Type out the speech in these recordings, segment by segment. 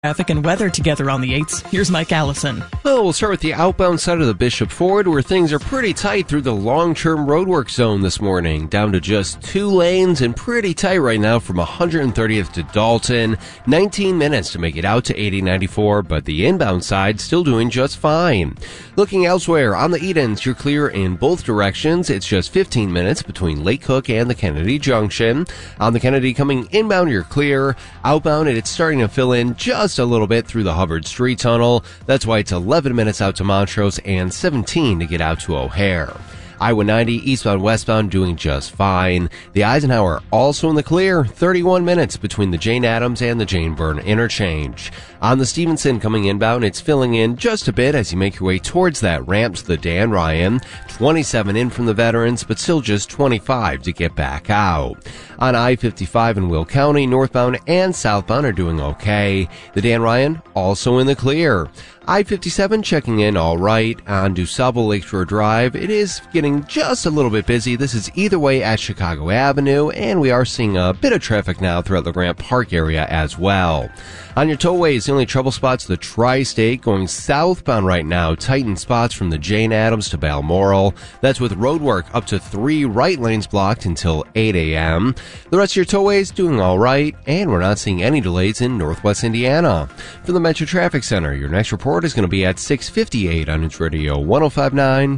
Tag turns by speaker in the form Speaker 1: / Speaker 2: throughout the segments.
Speaker 1: Traffic and weather together on the 8s. Here's Mike Allison.
Speaker 2: Well, we'll start with the outbound side of the Bishop Ford, where things are pretty tight through the long-term roadwork zone this morning, down to just 2 lanes and pretty tight right now from 130th to Dalton. 19 minutes to make it out to 8094, but the inbound side still doing just fine. Looking elsewhere, on the Edens, you're clear in both directions. It's just 15 minutes between Lake Cook and the Kennedy Junction. On the Kennedy coming inbound, you're clear. Outbound, it's starting to fill in just a little bit through the Hubbard Street Tunnel. That's why it's 11 minutes out to Montrose and 17 to get out to O'Hare. I-190 eastbound westbound doing just fine. The Eisenhower also in the clear, 31 minutes between the Jane Addams and the Jane Byrne interchange. On the Stevenson coming inbound, it's filling in just a bit as you make your way towards that ramp to the Dan Ryan. 27 in from the Veterans, but still just 25 to get back out. On I-55 in Will County, northbound and southbound are doing okay. The Dan Ryan also in the clear. I-57 checking in all right. On DuSable Lakeshore Drive, it is getting just a little bit busy. This is either way at Chicago Avenue, and we are seeing a bit of traffic now throughout the Grant Park area as well. On your tollways, the only trouble spots, the Tri-State going southbound right now. Tightened spots from the Jane Addams to Balmoral. That's with road work up to 3 right lanes blocked until 8 a.m. The rest of your tollways doing all right, and we're not seeing any delays in Northwest Indiana. From the Metro Traffic Center, your next report is going to be at 6:58 on News Radio 105.9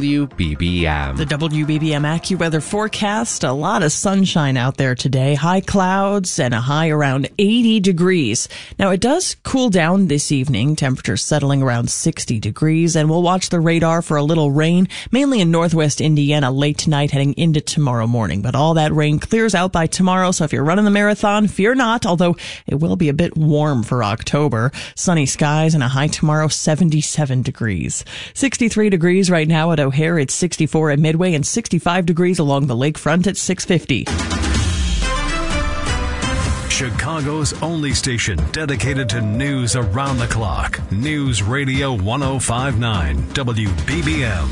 Speaker 2: WBBM.
Speaker 1: The WBBM AccuWeather forecast, a lot of sunshine out there today. High clouds and a high around 80 degrees. Now, it does cool down this evening, temperatures settling around 60 degrees, and we'll watch the radar for a little rain, mainly in northwest Indiana late tonight heading into tomorrow morning. But all that rain clears out by tomorrow, so if you're running the marathon, fear not, although it will be a bit warm for October. Sunny skies and a high tomorrow, 77 degrees. 63 degrees right now at O'Hare. It's 64 at Midway and 65 degrees along the lakefront at 650.
Speaker 3: Chicago's only station dedicated to news around the clock. News Radio 105.9 WBBM.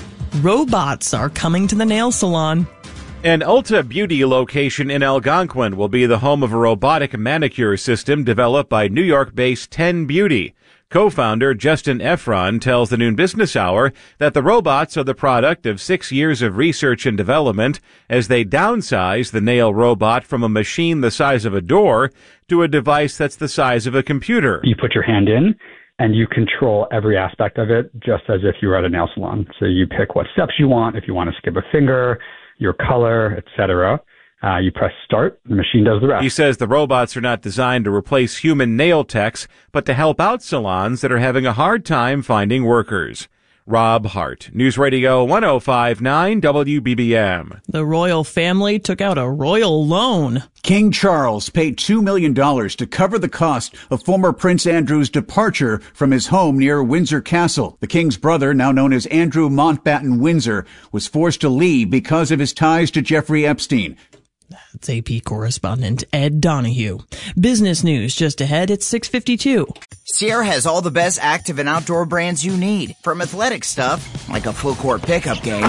Speaker 1: Robots are coming to the nail salon.
Speaker 4: An Ulta Beauty location in Algonquin will be the home of a robotic manicure system developed by New York-based 10 Beauty. Co-founder Justin Efron tells the Noon Business Hour that the robots are the product of 6 years of research and development as they downsize the nail robot from a machine the size of a door to a device that's the size of a computer.
Speaker 5: You put your hand in and you control every aspect of it just as if you were at a nail salon. So you pick what steps you want, if you want to skip a finger, your color, etc. You press start, the machine does the rest.
Speaker 4: He says the robots are not designed to replace human nail techs, but to help out salons that are having a hard time finding workers. Rob Hart, News Radio 105.9 WBBM.
Speaker 1: The royal family took out a royal loan.
Speaker 6: King Charles paid $2 million to cover the cost of former Prince Andrew's departure from his home near Windsor Castle. The king's brother, now known as Andrew Mountbatten Windsor, was forced to leave because of his ties to Jeffrey Epstein.
Speaker 1: That's AP correspondent Ed Donahue. Business news just ahead at 6:52.
Speaker 7: Sierra has all the best active and outdoor brands you need. From athletic stuff, like a full court pickup game,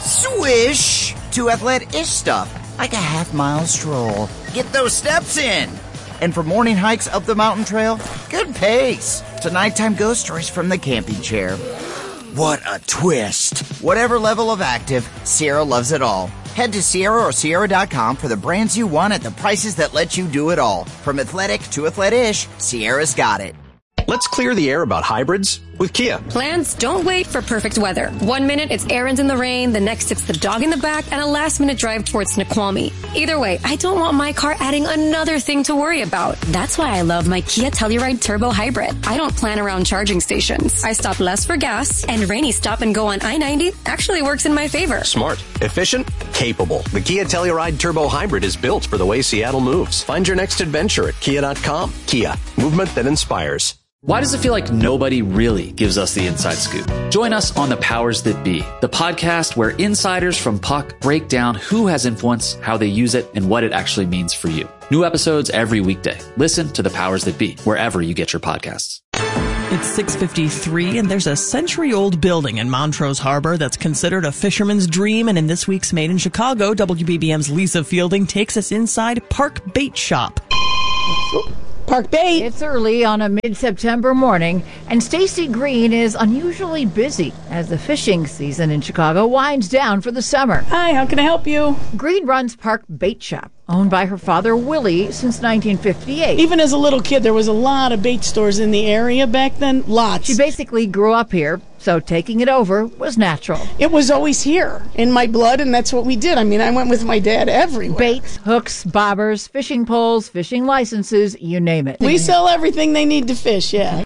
Speaker 7: swish, to athletic-ish stuff, like a half-mile stroll. Get those steps in. And for morning hikes up the mountain trail, good pace. To nighttime ghost stories from the camping chair. What a twist. Whatever level of active, Sierra loves it all. Head to Sierra or Sierra.com for the brands you want at the prices that let you do it all. From athletic to athletic-ish, Sierra's got it.
Speaker 8: Let's clear the air about hybrids with Kia.
Speaker 9: Plans don't wait for perfect weather. 1 minute it's errands in the rain, the next it's the dog in the back, and a last-minute drive towards Snoqualmie. Either way, I don't want my car adding another thing to worry about. That's why I love my Kia Telluride Turbo Hybrid. I don't plan around charging stations. I stop less for gas, and rainy stop and go on I-90 actually works in my favor.
Speaker 8: Smart, efficient, capable. The Kia Telluride Turbo Hybrid is built for the way Seattle moves. Find your next adventure at Kia.com. Kia, movement that inspires.
Speaker 10: Why does it feel like nobody really gives us the inside scoop? Join us on The Powers That Be, the podcast where insiders from Puck break down who has influence, how they use it, and what it actually means for you. New episodes every weekday. Listen to The Powers That Be, wherever you get your podcasts.
Speaker 1: It's 6:53, and there's a century-old building in Montrose Harbor that's considered a fisherman's dream, and in this week's Made in Chicago, WBBM's Lisa Fielding takes us inside Park Bait Shop.
Speaker 11: Park Bait.
Speaker 12: It's early on a mid-September morning, and Stacy Green is unusually busy as the fishing season in Chicago winds down for the summer.
Speaker 11: Hi, how can I help you?
Speaker 12: Green runs Park Bait Shop, owned by her father, Willie, since 1958.
Speaker 11: Even as a little kid, there was a lot of bait stores in the area back then. Lots.
Speaker 12: She basically grew up here, so taking it over was natural.
Speaker 11: It was always here in my blood, and that's what we did. I mean, I went with my dad everywhere.
Speaker 12: Baits, hooks, bobbers, fishing poles, fishing licenses, you name it.
Speaker 11: We sell everything they need to fish, yeah.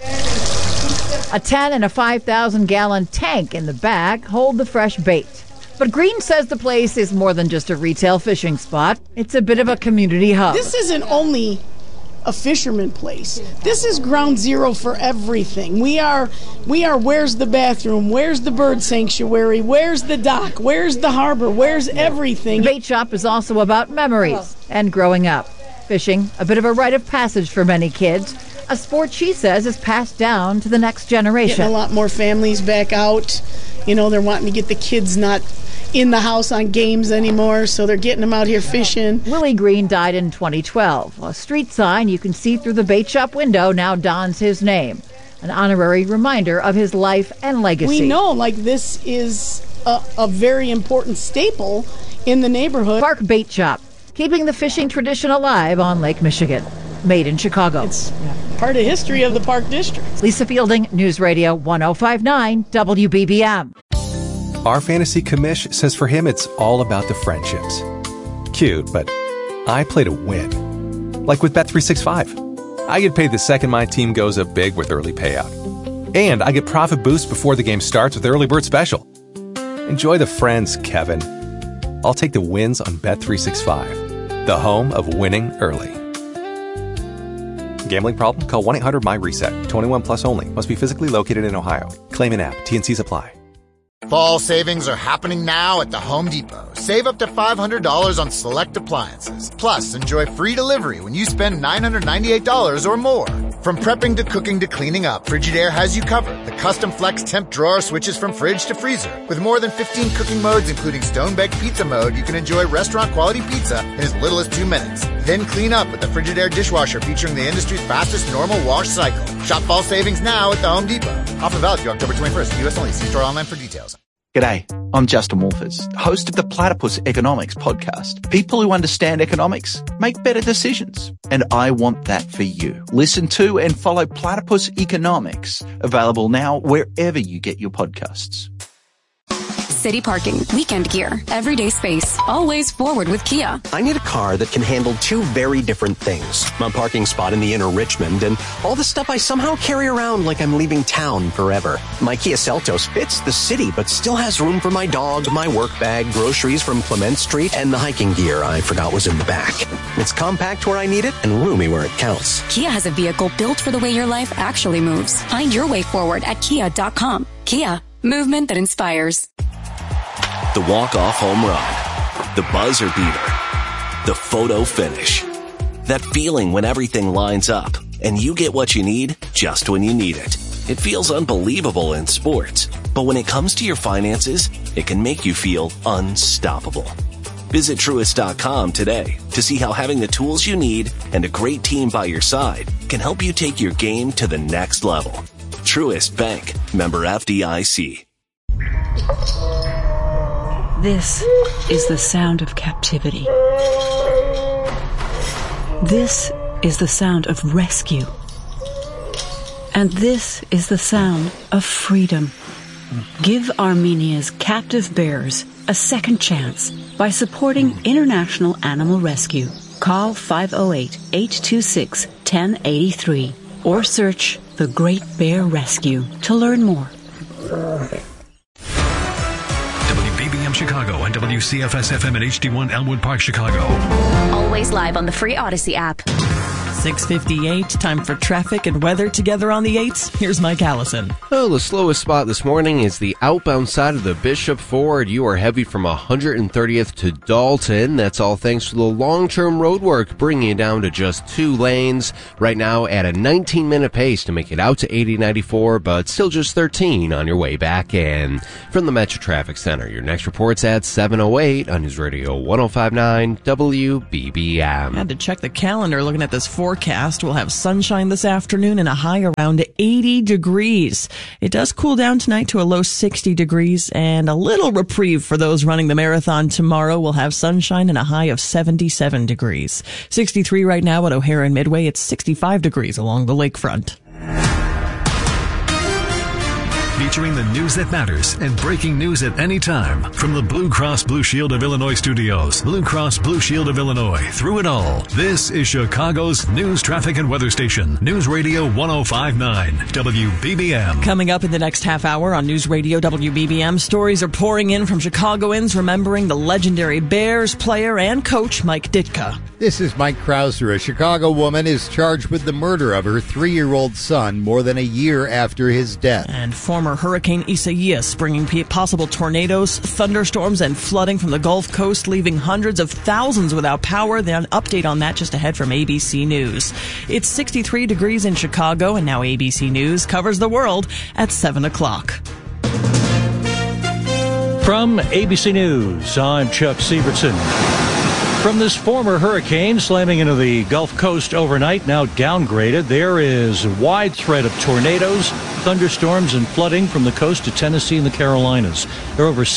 Speaker 12: A 10 and a 5,000-gallon tank in the back hold the fresh bait. But Green says the place is more than just a retail fishing spot. It's a bit of a community hub.
Speaker 11: This isn't only a fisherman place. This is ground zero for everything. We are where's the bathroom? Where's the bird sanctuary? Where's the dock? Where's the harbor? Where's everything?
Speaker 12: The bait shop is also about memories and growing up. Fishing, a bit of a rite of passage for many kids. A sport she says is passed down to the next generation.
Speaker 11: Getting a lot more families back out. You know, they're wanting to get the kids not in the house on games anymore, so they're getting them out here fishing.
Speaker 12: Willie Green died in 2012. A street sign you can see through the bait shop window now dons his name, an honorary reminder of his life and legacy.
Speaker 11: We know, like, this is a very important staple in the neighborhood.
Speaker 12: Park Bait Shop, keeping the fishing tradition alive on Lake Michigan. Made in Chicago.
Speaker 11: It's part of history of the Park District.
Speaker 12: Lisa Fielding, News Radio 1059 WBBM.
Speaker 13: Our fantasy commish says for him it's all about the friendships. Cute, but I play to win. Like with Bet365. I get paid the second my team goes up big with early payout. And I get profit boost before the game starts with Early Bird Special. Enjoy the friends, Kevin. I'll take the wins on Bet365, the home of winning early. Gambling problem? Call 1-800-MY-RESET. 21 plus only. Must be physically located in Ohio. Claim in app. T&Cs apply.
Speaker 14: Fall savings are happening now at the Home Depot. Save up to $500 on select appliances. Plus, enjoy free delivery when you spend $998 or more. From prepping to cooking to cleaning up, Frigidaire has you covered. The custom flex temp drawer switches from fridge to freezer. With more than 15 cooking modes, including stone-baked pizza mode, you can enjoy restaurant-quality pizza in as little as 2 minutes. Then clean up with the Frigidaire dishwasher featuring the industry's fastest normal wash cycle. Shop fall savings now at the Home Depot. Offer valid through October 21st. U.S. only. See store online for details.
Speaker 15: G'day, I'm Justin Wolfers, host of the Platypus Economics podcast. People who understand economics make better decisions, and I want that for you. Listen to and follow Platypus Economics, available now wherever you get your podcasts.
Speaker 9: City parking, weekend gear, everyday space, always forward with Kia.
Speaker 8: I need a car that can handle two very different things. My parking spot in the inner Richmond and all the stuff I somehow carry around like I'm leaving town forever. My Kia Seltos fits the city but still has room for my dog, my work bag, groceries from Clement Street, and the hiking gear I forgot was in the back. It's compact where I need it and roomy where it counts.
Speaker 9: Kia has a vehicle built for the way your life actually moves. Find your way forward at kia.com. Kia, movement that inspires.
Speaker 16: The walk-off home run, the buzzer beater, the photo finish. That feeling when everything lines up and you get what you need just when you need it. It feels unbelievable in sports, but when it comes to your finances, it can make you feel unstoppable. Visit Truist.com today to see how having the tools you need and a great team by your side can help you take your game to the next level. Truist Bank, member FDIC.
Speaker 17: This is the sound of captivity. This is the sound of rescue. And this is the sound of freedom. Give Armenia's captive bears a second chance by supporting International Animal Rescue. Call 508-826-1083 or search The Great Bear Rescue to learn more.
Speaker 3: WBBM Chicago and WCFS-FM at HD1 Elmwood Park, Chicago.
Speaker 18: Always live on the free Odyssey app.
Speaker 1: 6:58, time for traffic and weather together on the 8s. Here's Mike Allison.
Speaker 2: Well, the slowest spot this morning is the outbound side of the Bishop Ford. You are heavy from 130th to Dalton. That's all thanks to the long-term road work, bringing you down to just 2 lanes. Right now at a 19-minute pace to make it out to 80-94, but still just 13 on your way back in. From the Metro Traffic Center, your next report's at 7:08 on News Radio 1059 WBBM.
Speaker 1: I had to check the calendar looking at this forecast forecast. We'll have sunshine this afternoon and a high around 80 degrees. It does cool down tonight to a low 60 degrees and a little reprieve for those running the marathon tomorrow. We'll have sunshine and a high of 77 degrees. 63 right now at O'Hare and Midway. It's 65 degrees along the lakefront.
Speaker 3: Featuring the news that matters and breaking news at any time. From the Blue Cross Blue Shield of Illinois studios, Blue Cross Blue Shield of Illinois, through it all. This is Chicago's news, traffic, and weather station. News Radio 105.9, WBBM.
Speaker 1: Coming up in the next half hour on News Radio WBBM, stories are pouring in from Chicagoans remembering the legendary Bears player and coach Mike Ditka.
Speaker 19: This is Mike Krauser. A Chicago woman is charged with the murder of her 3-year-old son more than a year after his death.
Speaker 1: And former Hurricane Isaias bringing possible tornadoes, thunderstorms, and flooding from the Gulf Coast, leaving hundreds of thousands without power. The update on that just ahead from ABC News. It's 63 degrees in Chicago, and now ABC News covers the world at 7 o'clock.
Speaker 20: From ABC News, I'm Chuck Sievertson. From this former hurricane slamming into the Gulf Coast overnight, now downgraded, there is a wide threat of tornadoes, thunderstorms, and flooding from the coast to Tennessee and the Carolinas. There are over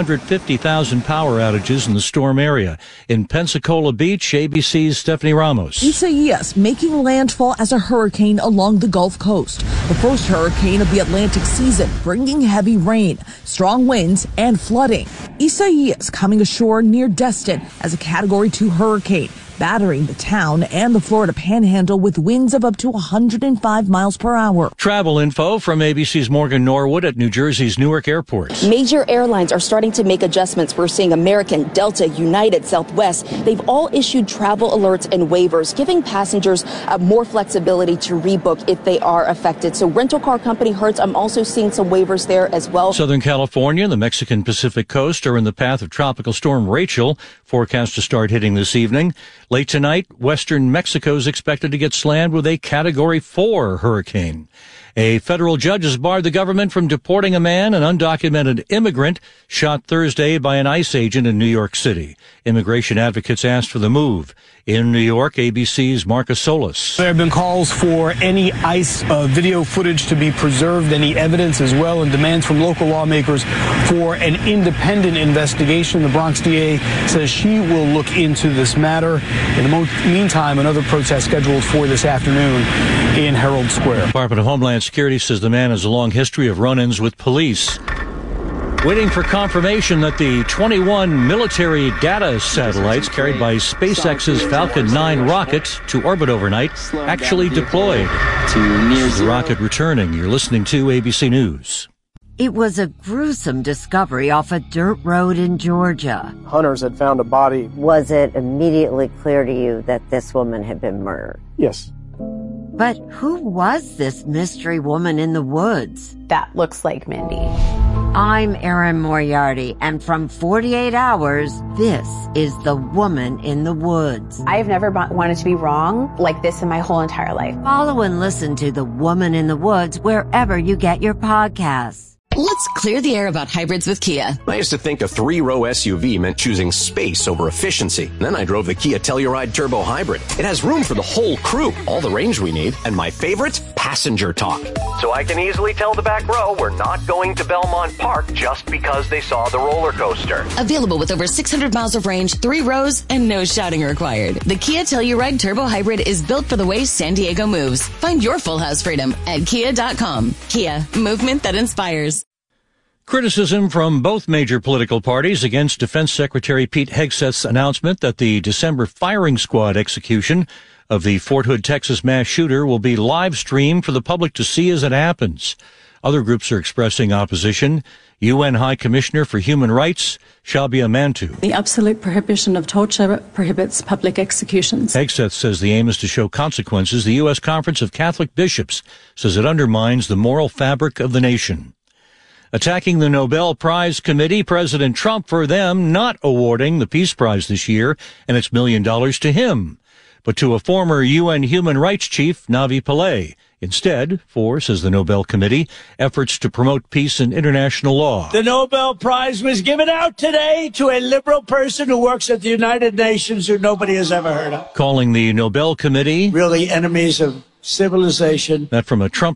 Speaker 20: 750,000 power outages in the storm area. In Pensacola Beach, ABC's Stephanie Ramos.
Speaker 21: Isaias making landfall as a hurricane along the Gulf Coast. The first hurricane of the Atlantic season, bringing heavy rain, strong winds, and flooding. Isaias coming ashore near Destin as a Category 2 hurricane, battering the town and the Florida Panhandle with winds of up to 105 miles per hour.
Speaker 20: Travel info from ABC's Morgan Norwood at New Jersey's Newark Airport.
Speaker 22: Major airlines are starting to make adjustments. We're seeing American, Delta, United, Southwest. They've all issued travel alerts and waivers, giving passengers more flexibility to rebook if they are affected. So rental car company Hertz, I'm also seeing some waivers there as well.
Speaker 20: Southern California and the Mexican Pacific coast are in the path of Tropical Storm Rachel, forecast to start hitting this evening. Late tonight, western Mexico is expected to get slammed with a Category 4 hurricane. A federal judge has barred the government from deporting a man, an undocumented immigrant, shot Thursday by an ICE agent in New York City. Immigration advocates asked for the move. In New York, ABC's Marcus Solis.
Speaker 23: There have been calls for any ICE video footage to be preserved, any evidence as well, and demands from local lawmakers for an independent investigation. The Bronx DA says she will look into this matter. In the meantime, another protest scheduled for this afternoon in Herald Square.
Speaker 20: Department of Homeland Security says the man has a long history of run-ins with police. Waiting for confirmation that the 21 military data satellites carried by SpaceX's Falcon 9 rocket to orbit overnight actually deployed. The rocket returning. You're listening to ABC News.
Speaker 24: It was a gruesome discovery off a dirt road in Georgia.
Speaker 23: Hunters had found a body.
Speaker 24: Was it immediately clear to you that this woman had been murdered?
Speaker 23: Yes.
Speaker 24: But who was this mystery woman in the woods?
Speaker 25: That looks like Mindy.
Speaker 24: I'm Erin Moriarty, and from 48 Hours, this is The Woman in the Woods.
Speaker 25: I have never wanted to be wrong like this in my whole entire life.
Speaker 24: Follow and listen to The Woman in the Woods wherever you get your podcasts.
Speaker 26: Let's clear the air about hybrids with Kia.
Speaker 8: I used to think a 3-row SUV meant choosing space over efficiency. Then I drove the Kia Telluride Turbo Hybrid. It has room for the whole crew, all the range we need, and my favorite, passenger talk. So I can easily tell the back row we're not going to Belmont Park just because they saw the roller coaster.
Speaker 26: Available with over 600 miles of range, 3 rows, and no shouting required. The Kia Telluride Turbo Hybrid is built for the way San Diego moves. Find your full house freedom at kia.com. Kia, movement that inspires.
Speaker 20: Criticism from both major political parties against Defense Secretary Pete Hegseth's announcement that the December firing squad execution of the Fort Hood, Texas mass shooter will be live streamed for the public to see as it happens. Other groups are expressing opposition. UN High Commissioner for Human Rights, Shabia Mantu.
Speaker 27: The absolute prohibition of torture prohibits public executions.
Speaker 20: Hegseth says the aim is to show consequences. The U.S. Conference of Catholic Bishops says it undermines the moral fabric of the nation. Attacking the Nobel Prize Committee, President Trump for them not awarding the Peace Prize this year and its $1 million to him, but to a former UN human rights chief, Navi Pillay. Instead, for, says the Nobel Committee, efforts to promote peace and international law.
Speaker 4: The Nobel Prize was given out today to a liberal person who works at the United Nations who nobody has ever heard of.
Speaker 20: Calling the Nobel Committee
Speaker 4: really enemies of civilization.
Speaker 20: That from a Trump